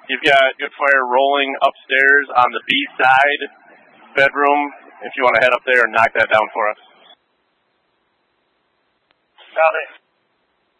You've got good fire rolling upstairs on the B side bedroom. If you want to head up there and knock that down for us. Copy.